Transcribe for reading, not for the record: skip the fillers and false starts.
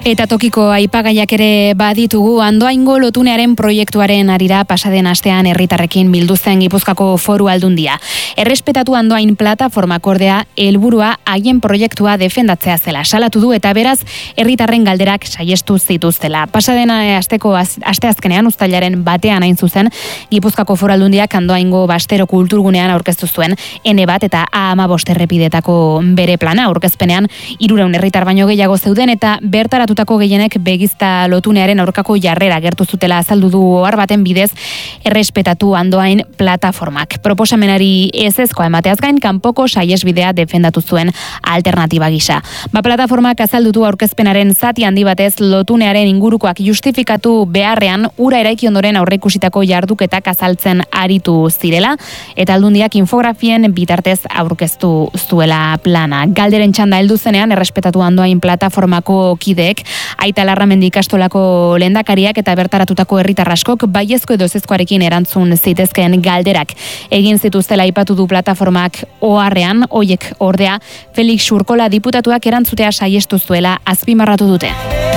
Eta tokiko aipagaiak ere baditugu. Andoaingo lotunearen proiektuaren harira pasaden astean herritarrekin bildu zen Gipuzkoako Foru Aldundia. Errespetatu Andoain plataformak ordea helburua haien proiektua defendatzea zela salatu du eta beraz herritarren galderak saihestu zituztela. Pasaden asteazkenean uztailaren batean hain zuzen Gipuzkoako Foru Aldundiak Andoaingo Bastero kulturgunean aurkeztu zuen N1 eta A15 errepidetako bere plana. Aurkezpenean 300 herritar baino gehiago zeuden eta bertaratutako gehienek begizta lotunearen aurkako jarrera agertu zutela azaldu du ohar baten bidez errespetatu Andoain plataformak. Proposamenari ezezkoa emateaz gain kanpoko saihesbidea defendatu zuen alternatiba gisa. Plataformak azaldu du aurkezpenaren zati handi batez lotunearen ingurukoak justifikatu beharrean ura eraiki ondoren aurreikusitako jarduketak azaltzen aritu zirela eta Aldundiak infografien bitartez aurkeztu zuela plana. Galderen txanda heldu zenean errespetatu Andoain plataformako kideek Aita Larramendi ikastolako lehendakariak eta bertaratutako herritar askok baiezko edo ezezkoarekin erantzun zitezkeen galderak egin zituztela aipatu du plataformak oharrean, hoiek ordea Felix Urkola diputatuak erantzutea saihestu zuela azpimarratu dute.